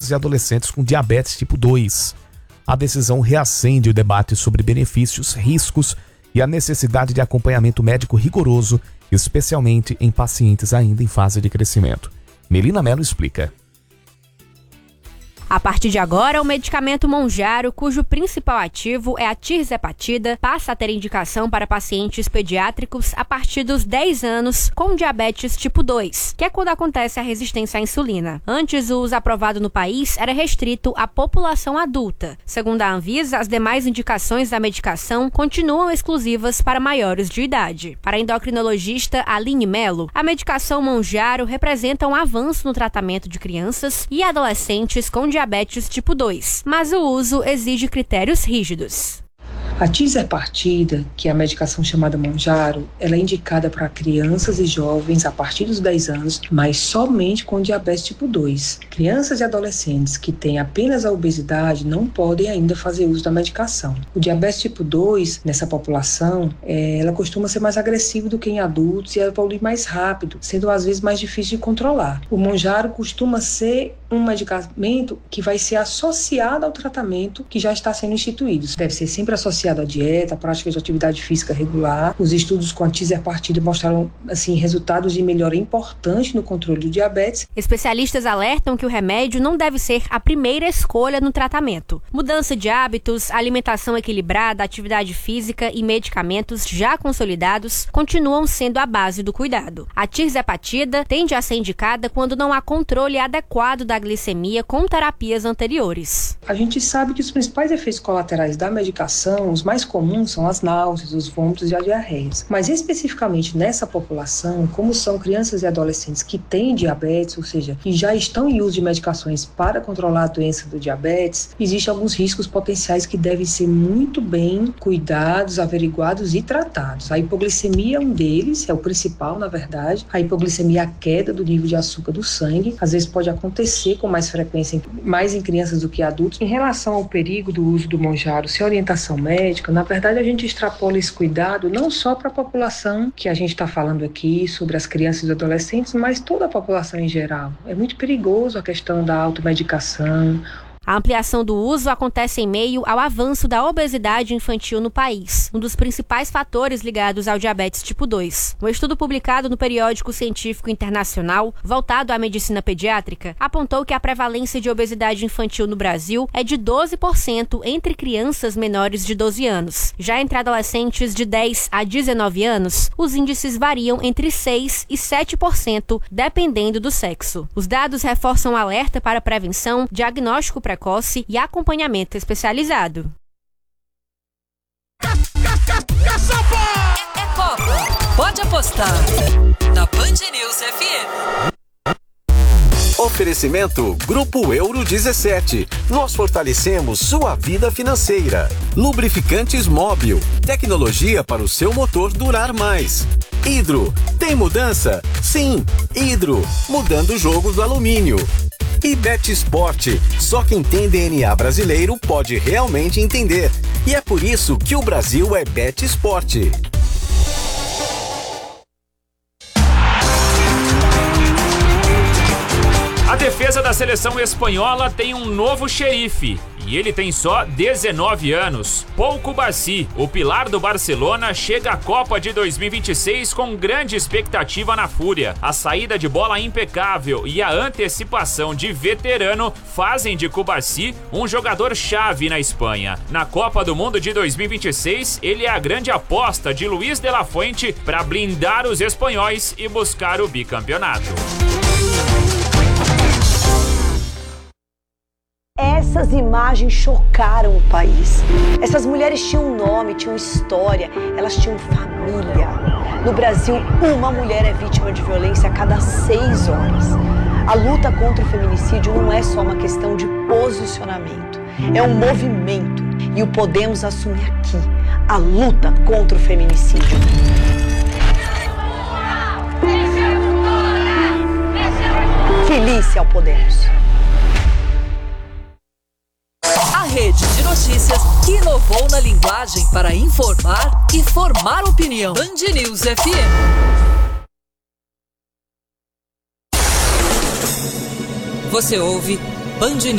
crianças e adolescentes com diabetes tipo 2. A decisão reacende o debate sobre benefícios, riscos e a necessidade de acompanhamento médico rigoroso, especialmente em pacientes ainda em fase de crescimento. Melina Mello explica. A partir de agora, o medicamento Mounjaro, cujo principal ativo é a tirzepatida, passa a ter indicação para pacientes pediátricos a partir dos 10 anos com diabetes tipo 2, que é quando acontece a resistência à insulina. Antes, o uso aprovado no país era restrito à população adulta. Segundo a Anvisa, as demais indicações da medicação continuam exclusivas para maiores de idade. Para a endocrinologista Aline Mello, a medicação Mounjaro representa um avanço no tratamento de crianças e adolescentes com diabetes tipo 2, mas o uso exige critérios rígidos. A tirzepatida, que é a medicação chamada Mounjaro, ela é indicada para crianças e jovens a partir dos 10 anos, mas somente com diabetes tipo 2. Crianças e adolescentes que têm apenas a obesidade não podem ainda fazer uso da medicação. O diabetes tipo 2, nessa população, ela costuma ser mais agressiva do que em adultos e evolui mais rápido, sendo às vezes mais difícil de controlar. O Mounjaro costuma ser um medicamento que vai ser associado ao tratamento que já está sendo instituído. Deve ser sempre associado à dieta, à prática de atividade física regular. Os estudos com a tirzepatida mostraram resultados de melhora importante no controle do diabetes. Especialistas alertam que o remédio não deve ser a primeira escolha no tratamento. Mudança de hábitos, alimentação equilibrada, atividade física e medicamentos já consolidados continuam sendo a base do cuidado. A tirzepatida tende a ser indicada quando não há controle adequado da glicemia com terapias anteriores. A gente sabe que os principais efeitos colaterais da medicação, os mais comuns, são as náuseas, os vômitos e as diarreias. Mas especificamente nessa população, como são crianças e adolescentes que têm diabetes, ou seja, que já estão em uso de medicações para controlar a doença do diabetes, existem alguns riscos potenciais que devem ser muito bem cuidados, averiguados e tratados. A hipoglicemia é um deles, é o principal, na verdade. A hipoglicemia é a queda do nível de açúcar do sangue. Às vezes pode acontecer com mais frequência, mais em crianças do que adultos. Em relação ao perigo do uso do Mounjaro sem orientação médica, na verdade a gente extrapola esse cuidado não só para a população que a gente está falando aqui, sobre as crianças e adolescentes, mas toda a população em geral. É muito perigoso a questão da automedicação. A ampliação do uso acontece em meio ao avanço da obesidade infantil no país, um dos principais fatores ligados ao diabetes tipo 2. Um estudo publicado no periódico científico internacional, voltado à medicina pediátrica, apontou que a prevalência de obesidade infantil no Brasil é de 12% entre crianças menores de 12 anos. Já entre adolescentes de 10 a 19 anos, os índices variam entre 6% e 7%, dependendo do sexo. Os dados reforçam o alerta para prevenção, diagnóstico precoce e acompanhamento especializado. É Copa. Pode apostar na Band News FM. Oferecimento Grupo Euro 17. Nós fortalecemos sua vida financeira. Lubrificantes Móbil. Tecnologia para o seu motor durar mais. Hidro. Tem mudança? Sim. Hidro. Mudando o jogo do alumínio. E Betsport, só quem tem DNA brasileiro pode realmente entender. E é por isso que o Brasil é Betsport. A defesa da seleção espanhola tem um novo xerife. E ele tem só 19 anos. Pau Cubarsí, o pilar do Barcelona, chega à Copa de 2026 com grande expectativa na Fúria. A saída de bola impecável e a antecipação de veterano fazem de Cubarsí um jogador-chave na Espanha. Na Copa do Mundo de 2026, ele é a grande aposta de Luis de la Fuente para blindar os espanhóis e buscar o bicampeonato. Essas imagens chocaram o país. Essas mulheres tinham um nome, tinham história, elas tinham família. No Brasil, uma mulher é vítima de violência a cada 6 horas. A luta contra o feminicídio não é só uma questão de posicionamento, é um movimento. E o Podemos assumir aqui a luta contra o feminicídio. Felícia ao Podemos. A rede de notícias que inovou na linguagem para informar e formar opinião. Band News FM. Você ouve Band News.